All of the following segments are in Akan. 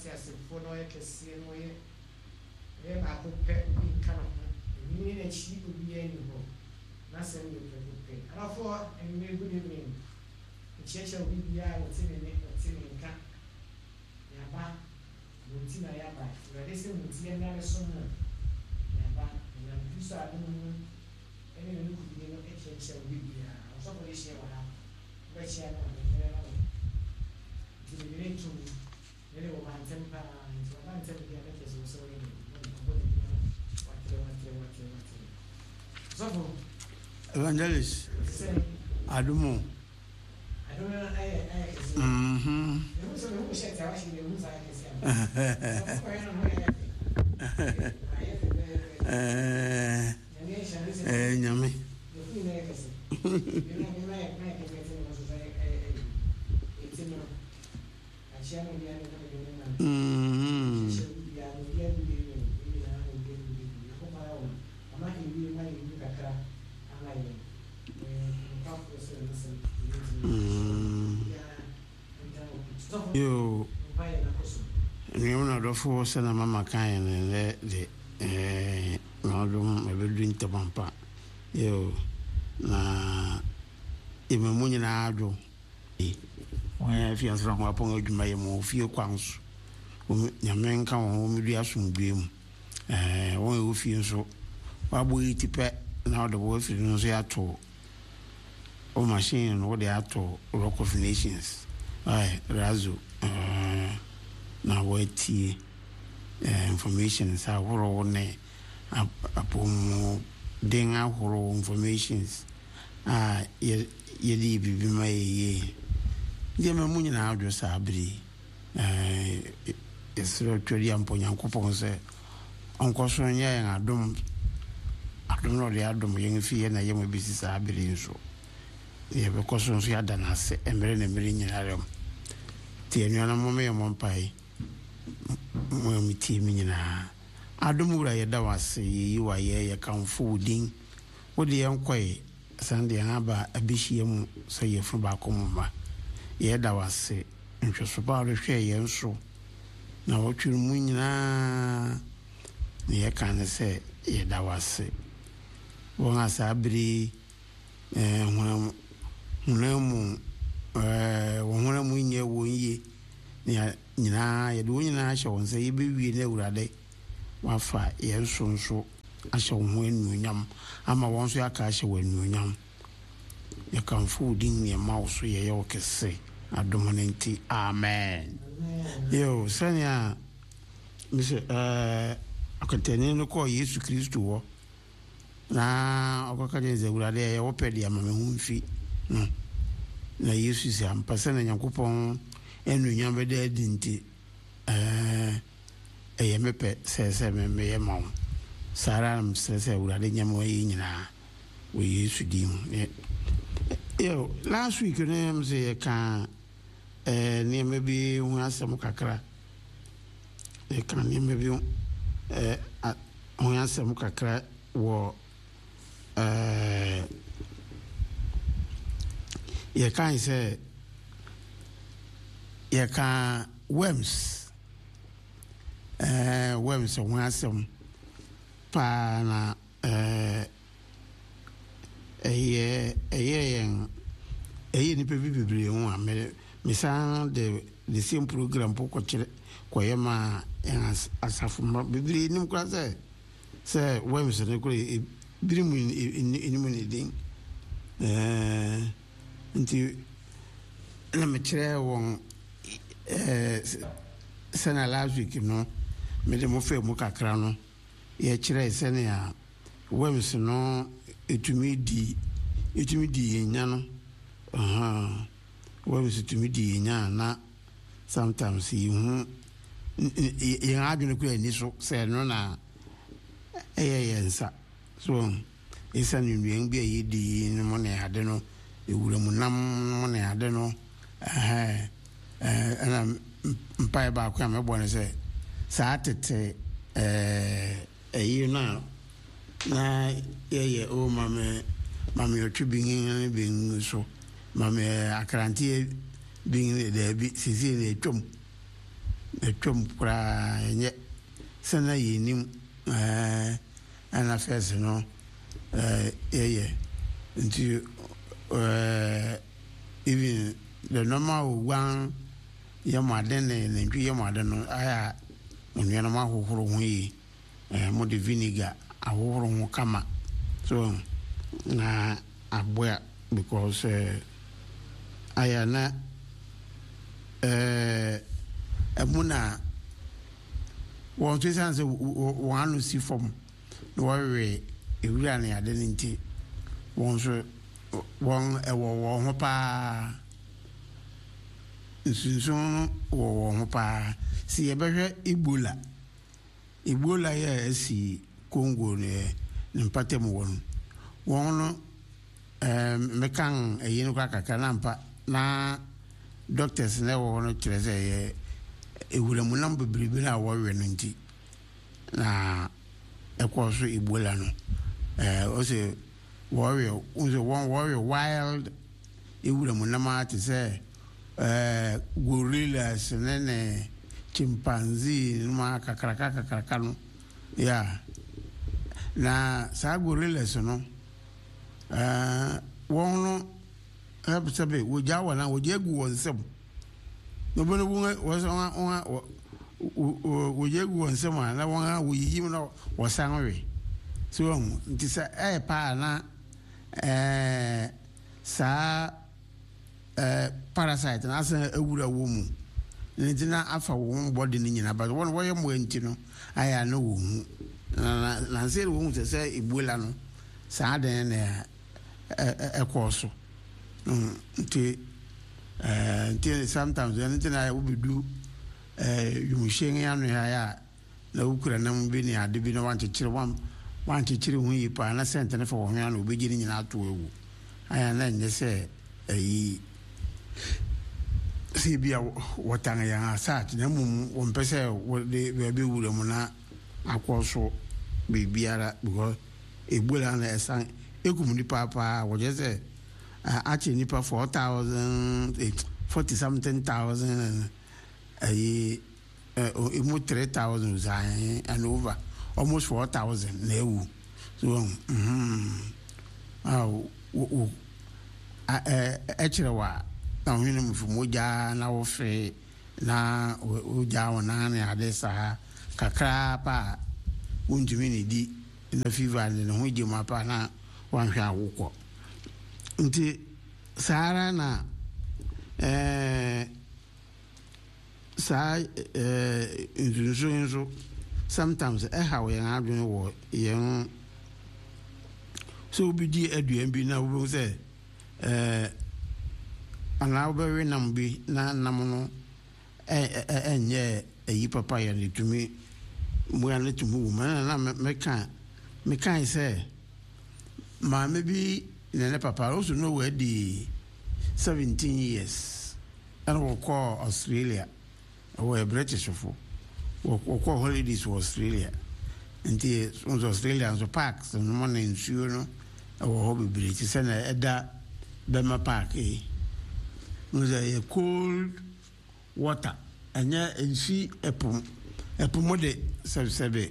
te asefo no ye kese no ye ma ko pe bi kan ho ni na chi obi ani ho na se ni pe afọ emme good evening cheche obi bia o ti ni nka ya ba mo ti na ya ba re se mo ti na so mo ya ba na bisa adu ene ni ku bi no cheche obi bia o so ko ise wa ha ba chi ana na na ti ni tu ele o man tempa nti o man tempa bia na ke so ni so Evangelist Adumo. Nyame. Yo, you know, for send a mama kind and the Malum, a very drink to bumper. Yo, na even when you know, if you answer upon my more few quants, your men come home with your soon beam. One who feels so. What will you pet now the wolf is at all? Oh, machine, what they are to Rock of Nations. Aye, Razu, now wait information is our own upon ding our informations. Ye be my ye. Dear Mamunin, I'll just abri. It's literally upon young coupons. Uncle Sonia, I don't know the Adam young fee and I am a business abri so. Yeah, because we had done us a million. Tiana Mommy and Mompai. Mommy Timina. Adumura Yadawas, you are ye account fooding. What the young quay, Sunday Abba, a bishium, say from Bacoma. Yadawas, and just about a share and so. Now what you mean, the can say, Yadawas. One as Abri, Unemu, one ye won ye, near Yaduna shall say, baby, never a day. Wafa, yes, so I shall win yam. I'm a once your cash when yam. You can food in your mouth, so you can say, I dominate. Amen. Yo, Sanya, Mr. I can no call Jesus Christ to na okaka ze wurade ya wopedi ya mame hu mfi na Yesu si ampasa na Nyankopon enunyam bede adinti mepe se me ye mawo sara am se wurade nyam wa yi nyina we Yesu di mu yo last week na am say ka ne mebi hu asem kakra ka ne mebi hu asem kakra wo you can't say you can worms worms when some pa na ni pe bibiri ho a me san the same program poko kire koyema asafo bibiri nim kwa say worms ne ko birimu inimu ne din nti na me kire won sana last week no me de mo fe mu kakra no ye kire sene ya worms no etumi di nya no worms etumi di nya na sometimes you adwene ko ani so se no na yensa so isa ni nwen bi ayedi ni mo na ade no ewura mu nam mo na ade no ana mpai ba kwa me bo ne se sa tete eyi na ye o mame otu bingin so mame akrantie bingin de bi sisi ne twom twam kura enye sana yinim ana fese no eye nti even the normal one yamaden ne ntwi yamaden no aya onua ma hohoro ho yi mo de vinegar ahohoro ho kama so na aboya because aya na emuna won to say won anu si form no we ewura na ade nti won so won ewo ho pa nsunsun wo ho pa si ebehwe Ebola ya si Congo ne mpatem won no mekan eyin kwa kaka na mpa na doctors na wo no kire say ewura mu nam bebrebe na wo we no nti na ekoso Ebola no o se warrior one warrior wild ewura mu nam ati say gorillas nene chimpanzee ma kakaraka no ya na sa gorillas no won no sabe woja wana woja gu wonsem no bono woja gu wonsem na won wo yiyim no wosanwe so nti sa pa na sa parasite na asa ewura wo mu nti na afa wo body ni nyina ba won wo ye mo nti no aya no wo hu na se wo hu se Ebola no sa den na ekoso nti sometimes nti na wo bidu yumushen ya no ya na ukura na mbi ni ade bi no wanchechire hu yi pa na sente ne fa wo hwa na obegiri nyina ato ewu aya na nye se ayi si bia wotanga ya asat na mum wo mpese wo de be wura mu na akoso bibiara because Ebola na esan ekumuni papa wo je se achi nipa 40 something thousand ayi emu 3000 zan and over almost 4000 na ewu so echirewa na hwene mfumoja na wofe na oja wona na ade sa kakra pa untumi ne di na fever ne ho je mapa na wanhwe awokọ nti sara na inzo sometimes how yan adwene wo yan so bi di aduan bi na wo say ana obewe nam bi na nam no enye eyi papa ya ne tumi mu ya ne tumi wo na meka say ma maybe ne papa also know where the 17 years and we call Australia or British for we call holidays to Australia and the Australians so parks and money in sure no our hobby British send a Bema Park was a cold water and yeah and see a pomode sebe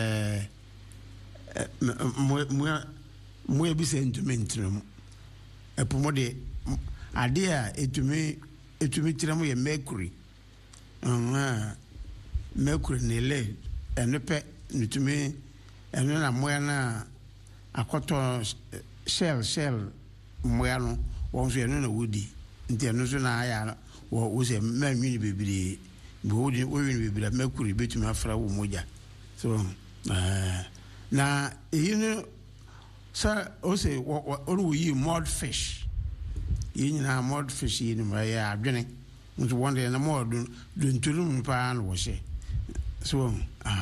mo bi sentiment no e pomode ade a etumi tiram ye mercury mercury ne le enope nitumi eno na moya na akoto shell moya no won so eno na wodi nti eno so na aya wo se manwi ni bebiri bo wodi bebiri mercury betumi afra wo moja so na you so also what we mud fish you know mud fish in my adwene nso one day na more do ntulum pa na wo she so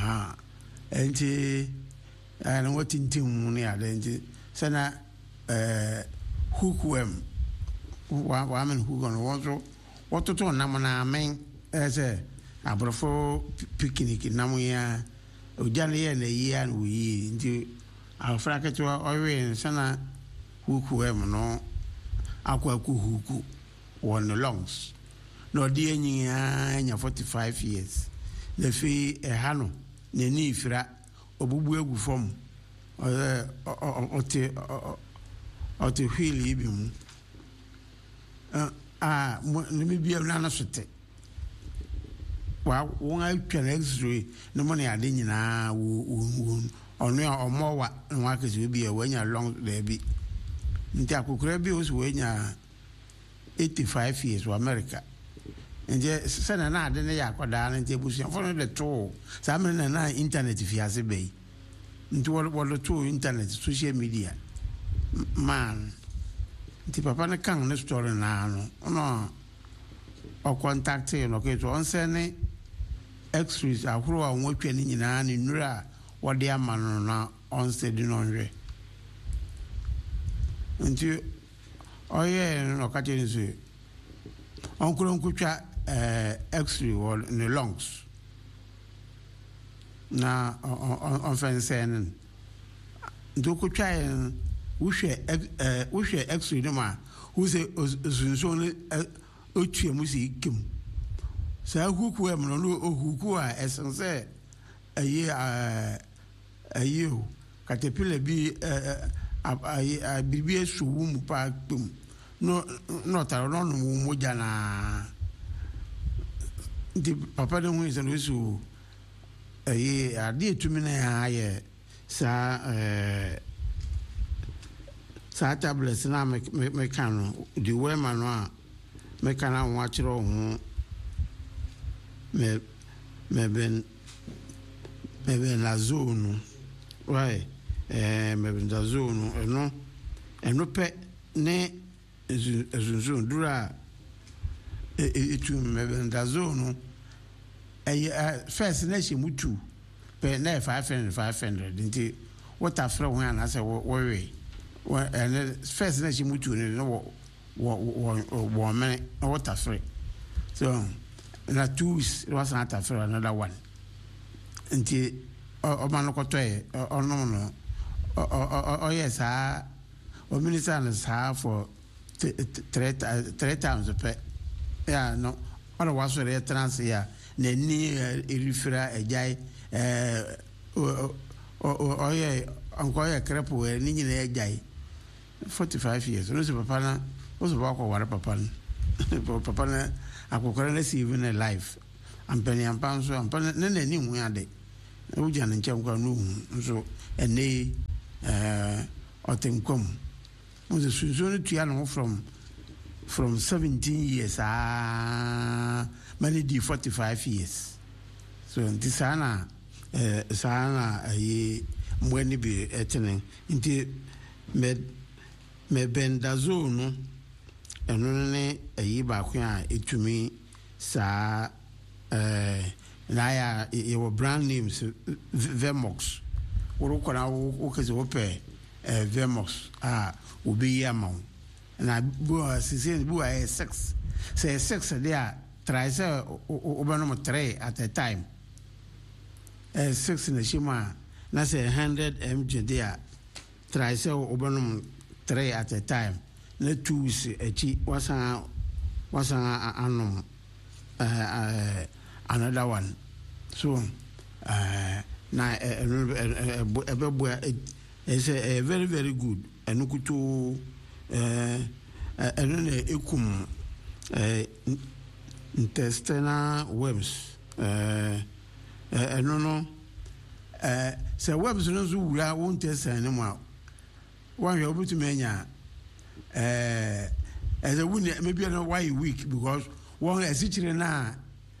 enti ana watintim mu ne ade enti sana hookworm wa men hook on wo to na mo na men say abrofo picnic na mo ya ojane ye na yi an wi nti afrakato owe sana hookworm no akwa huku won lungs no di enyi anya 45 years na fi hano na ni fira obubu egu fom ote wheel ibi mu na mi bia na sote wa won atwa na x-ray no mo na ade nyina wo onu omowa na wa kesi bi e wanya long there bi nti akukura bi o so wanya 85 years to America nje sana na ade ne yakoda na nti ebusu fo no de to sa me na internet fi ase bei nti wo to internet social media man nti papa ne kan ne story na no o contact no ke to on sene x-rays ahuro a won atwa ni nyina ne nura wo de amano na on steady no nwe nti oye no ka teni so on kuro nkutwa x-ray wall ne lungs na on fensen ndo kutwa wohwe x-ray no ma wo se zunzo ne otue mu se ikim sa huku em no huku a esense ayi caterpillar bi bibi esu mu pa tum no taro no mu jana ndi papa de hu se no su ade etumi na ya ye sa tablets na me kan di we ma no a me kan a ho akiro ho me ben la zone right me ben la zone eno pe ne zone dura etu me ben la zone first na she mutu pe na 500 nti what afre ho ana say we and first na she mutu no wo me what afre so na 2 weeks was not after another one nti o man ko toy o no yes o minister na sa for 3 times pe yeah no all was for trans ya na ni refera ejai o ye anko ye krepo ni nyina ejai 45 years no se papa na o so ba ko ware papa na papa na akokora na see even alive ampani ampanso ampana na ni hu ade o jana nkyam kwa no so ene otenkom mo se sunso no tua no from 17 years many di 45 years so nti sana ayi mweni bi etene nti me bendazone eno ne ayi ba ko a etumi sa na ya your brand names Vermox wo ko na wo keze wo pe Vermox obi yama na bu sisi bu a 6 say 6 there try say obanom 3 at a time 6 na shima na say 100 mg there try say obanom 3 at a time na 2 weeks echi wasan anom another one so na is a very very good enukuto eno na ekum intestinal worms eno no se worms no zo wura won intestine no ma wan yo butu menya as a win maybe no why week because one esichire na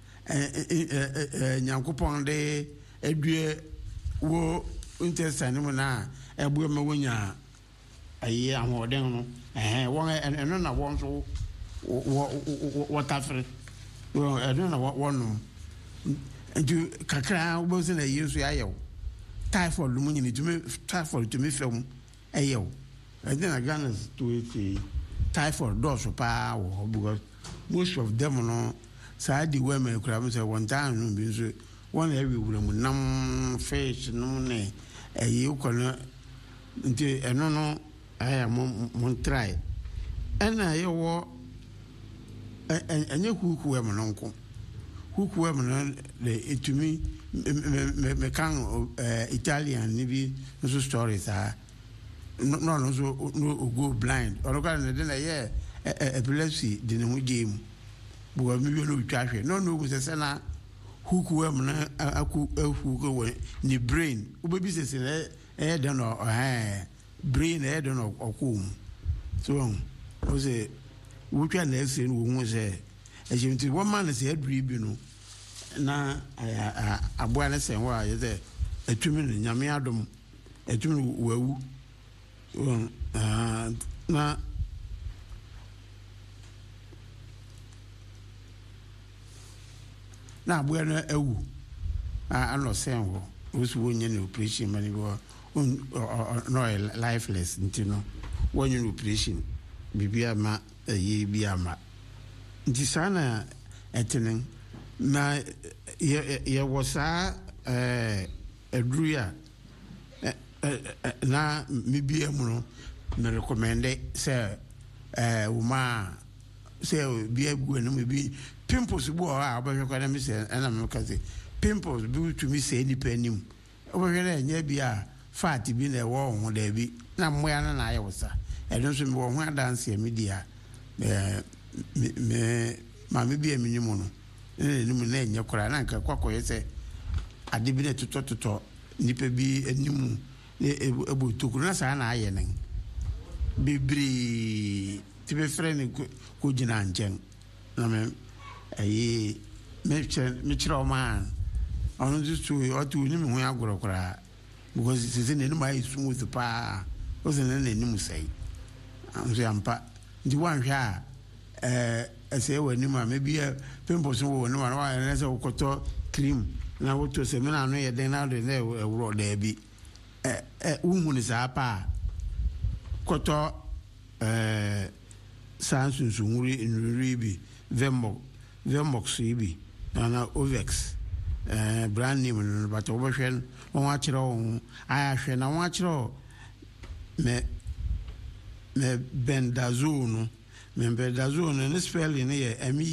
nyankopon de edue wo intestine mo na ebu ma wonya ayi ahoden no won eno na won so water eno na won ndu kakra wo se na yesu ayew typhoid mu nyini tumi typhoid tumi fam ayew then again to it typhoid does pa wo because most of them no say the women could say one time no be so one every woman nam fish no ne you can nti eno no I am try and I wo enye kuku e mononko hookworm no the etumi me kan Italian ni bi so stories no so no go blind or kan ne na ye epilepsy di ne ho game bo mi bi no twahwe no go se na hookworm na aku go ni brain obebi se na don brain don okum so o se wotwa na ese no hu se ejimti woman se aduri bi no na aboa na se wa ye se atumi no nyame adom atumi wawu na aboa na awu ano sen wo osu wonye na operation mani go no lifeless ntino wonye na operation bibia ma ye bia ma nti sana etenen na ye wosa aduru ya na mibia mu no me recommend say uma say bia gu na mebi pimples bu a obehwe na me say na me ka say pimples bi to me say ni panim obehwe na nya bia fat bi na wo ho da bi na mmoya na aye wosa edon so me wo ho dance media me mama bi aminimu no ni mu na nya kora na nka kwakoye se ade bi na toto nipa bi animu ebu tokuru na sa na aye nen bibri ti be frene ko gina nchen na me me chiro man onu tu o tu ni me ho agoro kora because it is in my smooth pa o se na ni mu sai anzo ampa ndi wan hwa ese wani ma maybe pimples wo wani wa na se okoto cream na woto se me na no ye den na de na ewro da bi uhu ni sa pa koto sansunsu nuri bi Vemox bi na Ovex brand name no but obehwen won akire won ayahwe na won akire me bendazole bendazole no spelling ye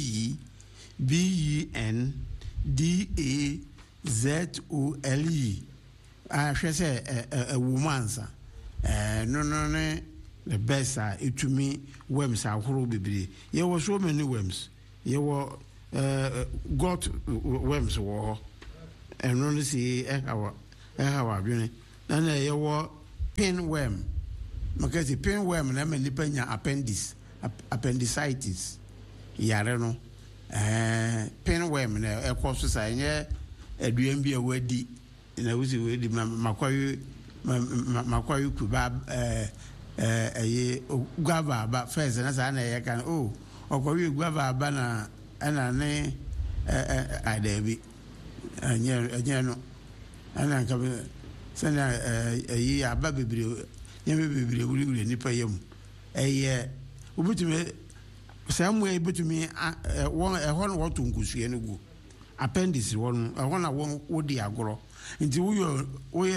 BENDAZOLE ayahwe se a womansa no ne the best itumi worms ahoro bibiri ye wo so many worms ye wo got worms wo and no see hawa adwene na na ye wo pinworm makasi pinworm na me nipa nya appendicitis yare no pinworm na ekoso sa nye aduan bi a wadi na wusi wedi makwayu kuba guava ba first na sa na ye kan okwayu guava ba na ana ne adebi anya no ana ka sana aba bebre nyame bebre wuri nipa yam obutume samwe betumi won ehon woto nkusue no gu appendix won ehon na won wodi agoro nti wo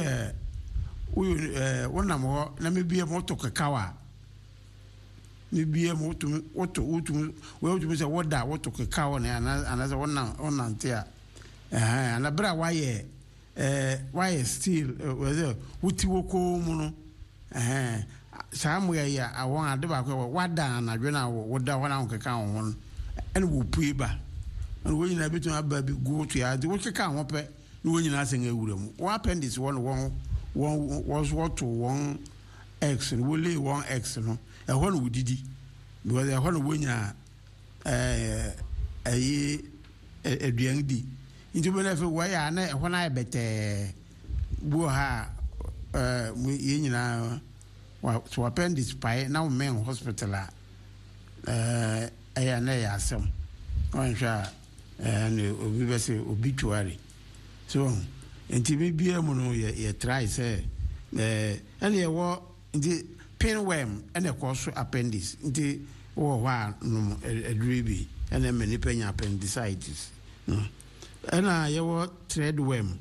wonam ho na mebie moto kekawa mebie moto woto se woda woto kekawa na anaza wonam nte a na bra waye still wuti woko mu no samu ya awon ade ba ko wada na dwe na woda wona keka ho ene wo pue ba ene wo nyina betu aba bi go to ya de wo keka ho pe ni wo nyina asen awura mu wo appendix won was what to one X and will lay one X no a one would didi because a one winya a DND into whenever way I know when I bet Buha to appendix pie now men hospital a some one shot and we say obituary so enti bibia mu no ye try say ene ye wo nti pinworm ene koso appendix nti wo wa no adribi ene mani penya appendicitis ena ye wo threadworm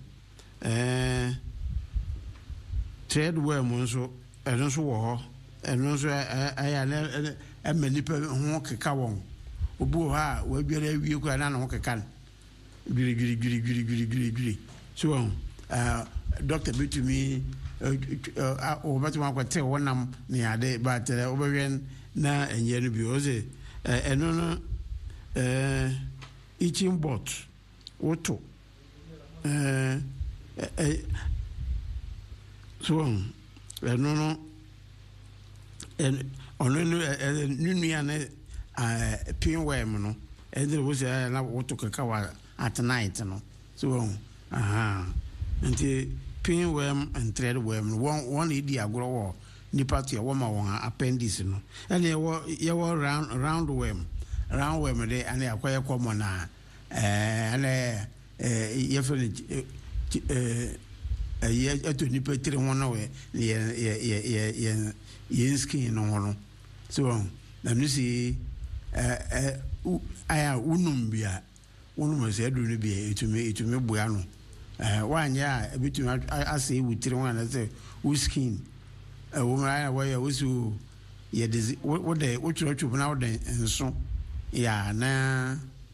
nso eno so wo ho eno so aya na mani pe ho keka won obu ha wa biara wie ko na no keka giri so doctor betumi o betuma kwete wonam ne ade but obewien na enye no bi o se eno no itching bot woto so eno no ono nunua ne pinworm no ede wo se na woto kaka wa at night no so nti pinworm and threadworm one idi agro wo nipa to wo ma won appendix no ene ye roundworm de ane akoye common na ane ye fele ye to nipa tire won no we ye skin no so na no si aya unum bia unum se edu no bia etumi bua no wanya betumi ase wutire won na say skin woman why you ye what the what you now the enso ya na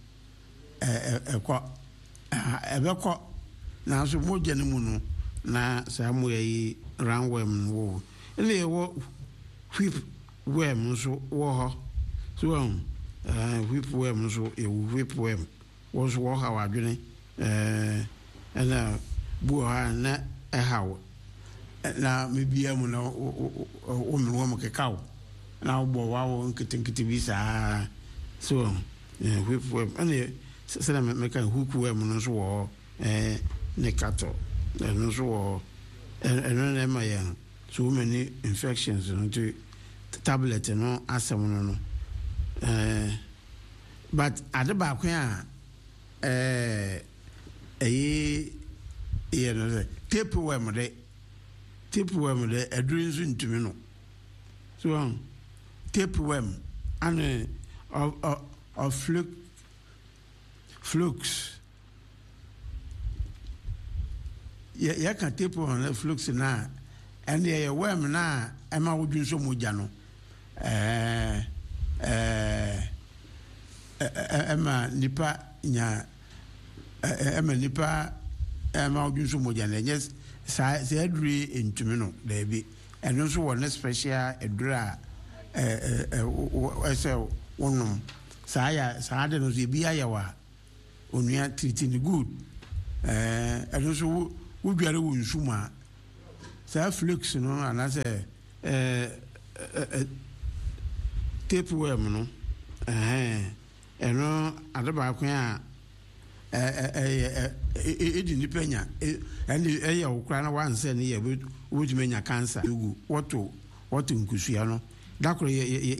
ebekọ na so moja ne mu no na samu yi roundworm wo ele wo whipworm so wo ho so whipworm so whipworm wo so wo ha wadwene na bu ha na hawo na mebia mu na o me wo mkekao na wo wawo nkitinkiti bi saa so whipworm ane sɛ meka hookworm no so wɔ ne cattle no so wɔ ɛno na ɛma yɛn so many infections no to tablet no asɛm no but ade baako a ɛyɛ no sɛ tapeworm de aduru nso ntumi no so tapeworm ane of flukes ya kan tapeworm na flukes na ene ye worm na ema wodwu nso moja no ema nipa nya ema nipa ema wodwu nso moja na yes sa aduri ntumi no da bi eno nso wɔ ne special adura ɛsɛ wonum saa de no so bi ayawa onua treating good eno nso wodware wo nsuma saa flakes no anase tapeworm no eno adaba ko a edi nipa nya ɛyɛ okra na wanse ne yɛ wodumenya cancer egu woto nkusua no dakoro